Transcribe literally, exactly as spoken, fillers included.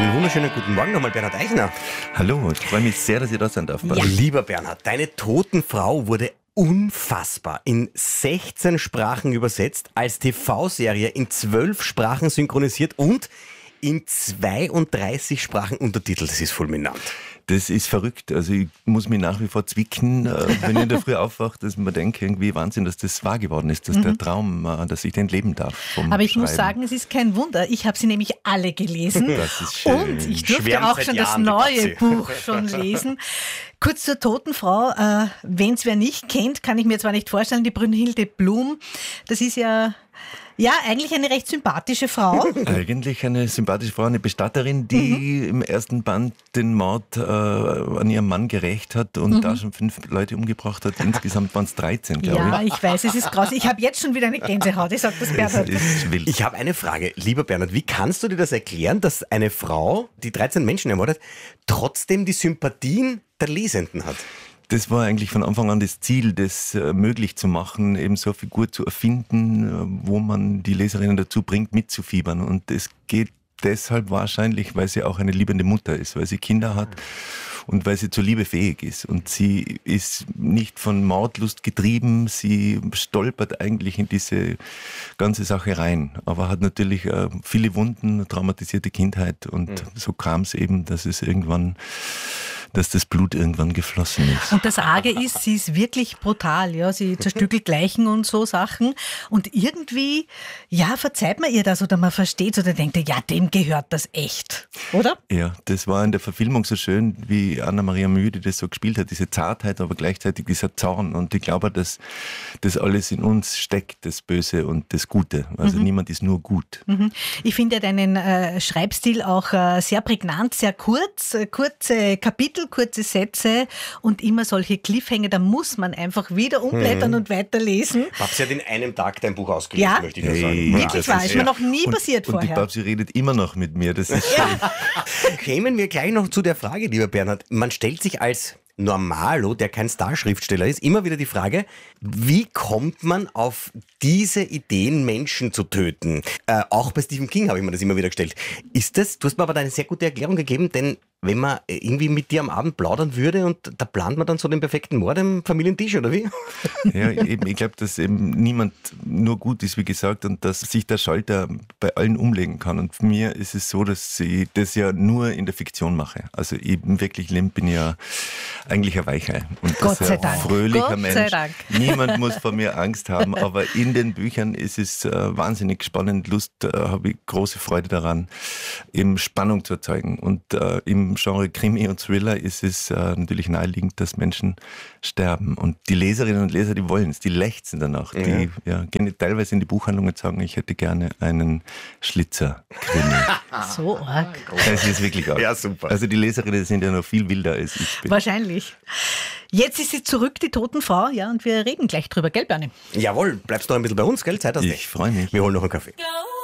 Einen wunderschönen guten Morgen nochmal, Bernhard Eichner. Hallo, ich freue mich sehr, dass ich da sein darf. Ja. Lieber Bernhard, deine Totenfrau wurde unfassbar in sechzehn Sprachen übersetzt, als T V-Serie in zwölf Sprachen synchronisiert und in zweiunddreißig Sprachen untertitelt. Das ist fulminant. Das ist verrückt. Also ich muss mich nach wie vor zwicken, wenn ich in der Früh aufwache, dass man denkt, irgendwie Wahnsinn, dass das wahr geworden ist, dass mhm. der Traum, dass ich den leben darf. Vom Aber ich Schreiben. muss sagen, es ist kein Wunder. Ich habe sie nämlich alle gelesen. Das ist schön. Und ich durfte Schwärmt auch seit schon Jahren, das neue die Buch schon lesen. Kurz zur Totenfrau. Äh, Wenn es wer nicht kennt, kann ich mir zwar nicht vorstellen, die Brünnhilde Blum, das ist ja... Ja, eigentlich eine recht sympathische Frau. Eigentlich eine sympathische Frau, eine Bestatterin, die mhm. im ersten Band den Mord äh, an ihrem Mann gerächt hat und mhm. da schon fünf Leute umgebracht hat. Insgesamt waren es dreizehn, glaube ja, ich. Ja, ich weiß, es ist grausig. Ich habe jetzt schon wieder eine Gänsehaut. Ich sage das, Bernhard. Es ist wild. Ich habe eine Frage. Lieber Bernhard, wie kannst du dir das erklären, dass eine Frau, die dreizehn Menschen ermordet, trotzdem die Sympathien der Lesenden hat? Das war eigentlich von Anfang an das Ziel, das äh, möglich zu machen, eben so eine Figur zu erfinden, äh, wo man die Leserinnen dazu bringt, mitzufiebern. Und es geht deshalb wahrscheinlich, weil sie auch eine liebende Mutter ist, weil sie Kinder hat und weil sie zur Liebe fähig ist. Und sie ist nicht von Mordlust getrieben, sie stolpert eigentlich in diese ganze Sache rein, aber hat natürlich äh, viele Wunden, traumatisierte Kindheit. Und mhm. so kam es eben, dass es irgendwann... dass das Blut irgendwann geflossen ist. Und das Arge ist, sie ist wirklich brutal, ja, sie zerstückelt Leichen und so Sachen und irgendwie, ja, verzeiht man ihr das oder man versteht oder denkt, ja, dem gehört das echt, oder? Ja, das war in der Verfilmung so schön, wie Anna-Maria Mühe, die das so gespielt hat, diese Zartheit, aber gleichzeitig dieser Zorn und ich glaube, dass das alles in uns steckt, das Böse und das Gute, also mhm. niemand ist nur gut. Mhm. Ich finde deinen äh, Schreibstil auch äh, sehr prägnant, sehr kurz, äh, kurze Kapitel, kurze Sätze und immer solche Cliffhanger, da muss man einfach wieder umblättern hm. und weiterlesen. Babsi hat in einem Tag dein Buch ausgelesen, ja? möchte ich nur sagen. Hey, wirklich wahr, ist mir noch nie und, passiert und vorher. Und die Babsi redet immer noch mit mir, das ist schön. Kämen wir gleich noch zu der Frage, lieber Bernhard. Man stellt sich als Normalo, der kein Starschriftsteller ist, immer wieder die Frage, wie kommt man auf diese Ideen, Menschen zu töten? Äh, auch bei Stephen King habe ich mir das immer wieder gestellt. Ist das, du hast mir aber da eine sehr gute Erklärung gegeben, denn wenn man irgendwie mit dir am Abend plaudern würde und da plant man dann so den perfekten Mord am Familientisch, oder wie? Ja, eben, ich glaube, dass eben niemand nur gut ist, wie gesagt, und dass sich der Schalter bei allen umlegen kann. Und für mich ist es so, dass ich das ja nur in der Fiktion mache. Also eben wirklich leben bin ich ja eigentlich ein Weichei. Und Gott sei ein Dank. fröhlicher Gott Mensch. sei Dank. Niemand muss vor mir Angst haben, aber in den Büchern ist es äh, wahnsinnig spannend. Lust, äh, habe ich große Freude daran, eben Spannung zu erzeugen. Und äh, im Genre Krimi und Thriller ist es äh, natürlich naheliegend, dass Menschen sterben. Und die Leserinnen und Leser, die wollen es, die lechzen danach. Ja. Die ja, gehen teilweise in die Buchhandlung und sagen, ich hätte gerne einen Schlitzer-Krimi. So arg. Das ist wirklich arg. Ja, super. Also die Leserinnen sind ja noch viel wilder als ich bin. Wahrscheinlich. Jetzt ist sie zurück, die Totenfrau, ja, und wir reden gleich drüber, gell, Bernie? Jawohl, bleibst du noch ein bisschen bei uns, gell? Zeit hast du. Ich freue mich. Wir holen noch einen Kaffee. Go.